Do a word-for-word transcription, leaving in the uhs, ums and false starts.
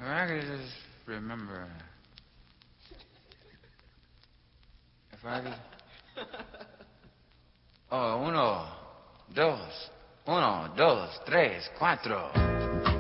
I could just remember. If I could. Oh, uno, dos, uno, dos, tres, cuatro.